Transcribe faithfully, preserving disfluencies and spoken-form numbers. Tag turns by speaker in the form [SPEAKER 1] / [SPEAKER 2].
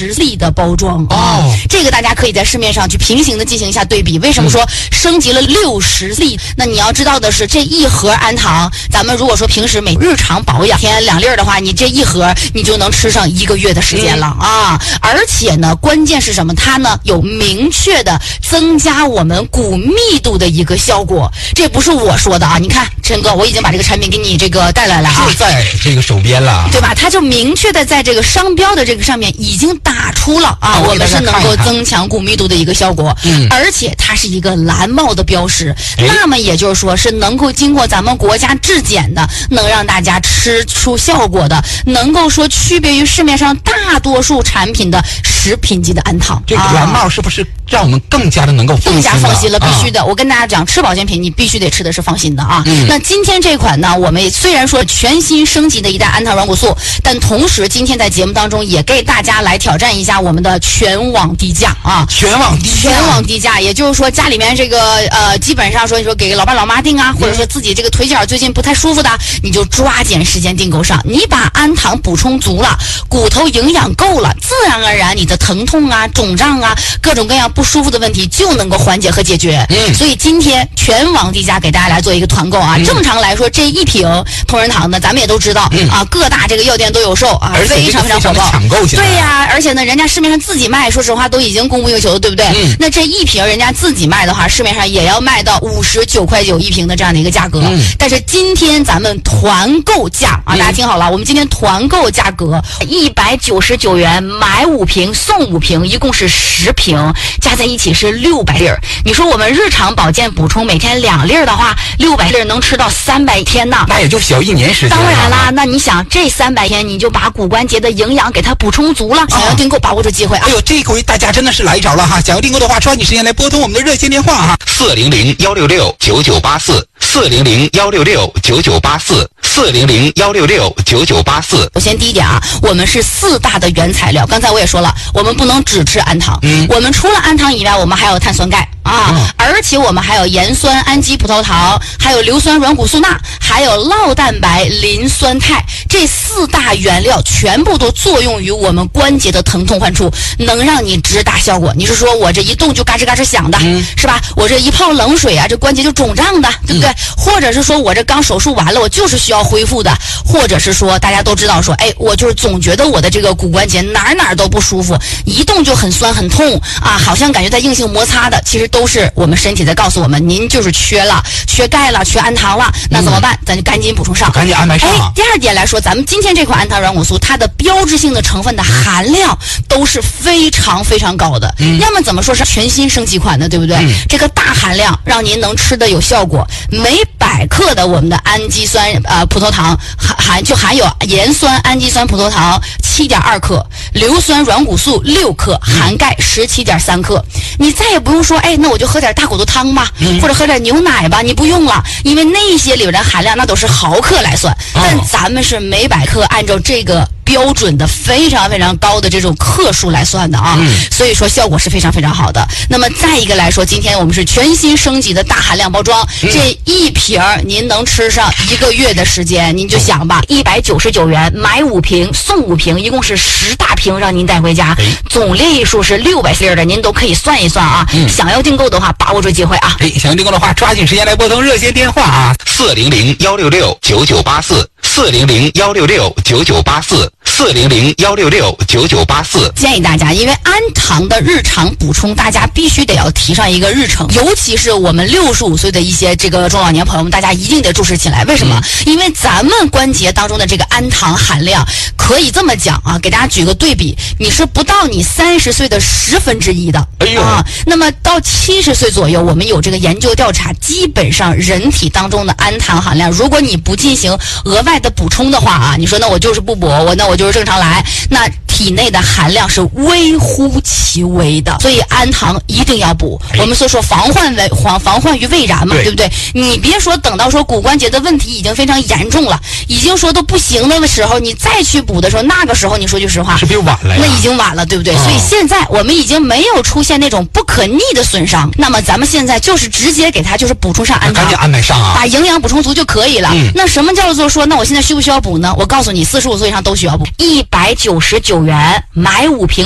[SPEAKER 1] 十粒的包装啊、
[SPEAKER 2] 哦，
[SPEAKER 1] 这个大家可以在市面上去平行的进行一下对比。为什么说升级了六十粒？那你要知道的是，这一盒安糖，咱们如果说平时每日常保养天两粒儿的话，你这一盒你就能吃上一个月的时间了、嗯、啊！而且呢，关键是什么？它呢有明确的增加我们骨密度的一个效果。这不是我说的啊！你看，陈哥，我已经把这个产品给你这个带来了啊，
[SPEAKER 2] 就在这个手边了，
[SPEAKER 1] 对吧？它就明确的在这个商标的这个上面已经打出了啊，
[SPEAKER 2] 哦、
[SPEAKER 1] 我们是能够增强骨密度的一个效果，
[SPEAKER 2] 嗯，
[SPEAKER 1] 而且它是一个蓝帽的标识，
[SPEAKER 2] 哎、
[SPEAKER 1] 那么也就是说是能够经过咱们国家质检的，能让大家吃出效果的，能够说区别于市面上大多数产品的食品级的安糖。
[SPEAKER 2] 这个蓝帽是不是让我们更加的能够放心了？
[SPEAKER 1] 更加放心了，必须的。
[SPEAKER 2] 啊、
[SPEAKER 1] 我跟大家讲，吃保健品你必须得吃的是放心的啊。
[SPEAKER 2] 嗯、
[SPEAKER 1] 那今天这款呢，我们虽然说全新升级的一代安糖软骨素，但同时今天在节目当中也给大家来挑战一下我们的全网低价啊！
[SPEAKER 2] 全网低价，
[SPEAKER 1] 全网低价，也就是说家里面这个呃，基本上说你说给老爸老妈订啊，或者说自己这个腿脚最近不太舒服的，你就抓紧时间订购上。你把安糖补充足了，骨头营养够了，自然而然你的疼痛啊、肿胀啊、各种各样不舒服的问题就能够缓解和解决。
[SPEAKER 2] 嗯，
[SPEAKER 1] 所以今天全网低价给大家来做一个团购啊。
[SPEAKER 2] 嗯、
[SPEAKER 1] 正常来说，这一瓶同仁堂呢，咱们也都知道、
[SPEAKER 2] 嗯、
[SPEAKER 1] 啊，各大这个药店都有售啊，非常非常火爆，
[SPEAKER 2] 抢购起来。
[SPEAKER 1] 对呀、啊，而且呢，人家市面上自己卖，说实话都已经供不应求，对不对？
[SPEAKER 2] 嗯、
[SPEAKER 1] 那这一瓶人家自己卖的话，市面上也要卖到五十九块九一瓶的这样的一个价格。
[SPEAKER 2] 嗯、
[SPEAKER 1] 但是今天咱们团购价啊，大家听好了，嗯、我们今天团购价格一百九十九元，买五瓶送五瓶，一共是十瓶，加在一起是六百粒儿。你说我们日常保健补充每天两粒儿的话，六百粒儿能吃到三百天呢？
[SPEAKER 2] 那也就小一年时间。
[SPEAKER 1] 当然啦，那你想这三百天，你就把骨关节的营养给它补充足了。想要订购，把握住机会啊！
[SPEAKER 2] 哎呦，这回大家真的是来着了哈！想要订购的话，抓紧时间来拨通我们的热线电话哈，
[SPEAKER 3] 四零零幺六六九九八四，四零零幺六六九九八四，四零零幺六六九九八四。
[SPEAKER 1] 首先第一点啊，我们是四大的原材料，刚才我也说了，我们不能只吃氨糖，
[SPEAKER 2] 嗯，
[SPEAKER 1] 我们除了氨糖以外，我们还有碳酸钙啊，
[SPEAKER 2] 嗯、
[SPEAKER 1] 而且我们还有盐酸氨基葡萄糖，还有硫酸软骨素钠，还有酪蛋白磷酸肽，这四大原料全部都作用于我们关节的疼痛患处，能让你直达效果。你是说我这一动就嘎吱嘎吱响的，
[SPEAKER 2] 嗯、
[SPEAKER 1] 是吧？我这一泡冷水啊，这关节就肿胀的，对不对？嗯、或者是说我这刚手术完了，我就是需要恢复的，或者是说大家都知道说，哎，我就是总觉得我的这个骨关节哪哪都不舒服，一动就很酸很痛啊，好像感觉在硬性摩擦的，其实都是我们身体在告诉我们，您就是缺了，缺钙了，缺氨糖了，那怎么办？嗯、咱就赶紧补充上，
[SPEAKER 2] 赶紧安排上。
[SPEAKER 1] 哎，第二点来说，咱们今天这款氨糖软骨素，它的标志性的成分的含量都是非常非常高的。嗯，要么怎么说是全新升级款的，对不对？嗯、这个大含量让您能吃的有效果，每百克的我们的氨基酸呃葡萄糖含含就含有盐酸氨基酸葡萄糖七点二克，硫酸软骨素六克，含钙十七点三克。你再也不用说，哎，那我就喝点大骨头汤吧，嗯、或者喝点牛奶吧，你不用了，因为那些里边的含量那都是毫克来算，哦、但咱们是每百克按照这个标准的非常非常高的这种克数来算的啊，嗯、所以说效果是非常非常好的。那么再一个来说，今天我们是全新升级的大含量包装，嗯、这一瓶您能吃上一个月的时间，您就想吧，一百九十九元买五瓶送五瓶，一共是十大瓶让您带回家，哎、总粒数是六百粒的，您都可以算一算啊。嗯、想要订购的话，把握住机会啊！
[SPEAKER 2] 哎，想要订购的话，抓紧时间来拨通热线电话啊，
[SPEAKER 3] 四零零幺六六九九八四，四零零幺六六九九八四。四零零幺六六九九八四，
[SPEAKER 1] 建议大家，因为氨糖的日常补充，大家必须得要提上一个日程，尤其是我们六十五岁的一些这个中老年朋友们，大家一定得重视起来。为什么？嗯、因为咱们关节当中的这个氨糖含量，可以这么讲啊，给大家举个对比，你是不到你三十岁的十分之一的，
[SPEAKER 2] 哎呦
[SPEAKER 1] 啊，那么到七十岁左右，我们有这个研究调查，基本上人体当中的氨糖含量，如果你不进行额外的补充的话啊，你说那我就是不补，我那我就是正常来，那体内的含量是微乎其微的，所以氨糖一定要补。我们所说防患为防防患于未然嘛，对不对？你别说等到说骨关节的问题已经非常严重了，已经说都不行的时候，你再去补的时候，那个时候你说句实话，
[SPEAKER 2] 是不是晚了呀？
[SPEAKER 1] 那已经晚了，对不对？
[SPEAKER 2] 哦、
[SPEAKER 1] 所以现在我们已经没有出现那种不可逆的损伤，那么咱们现在就是直接给它就是补充上氨糖，
[SPEAKER 2] 赶紧安排上啊，
[SPEAKER 1] 把营养补充足就可以了。嗯、那什么叫做说，那我现在需不需要补呢？我告诉你，四十五岁以上都需要补，一百九十九元买五瓶。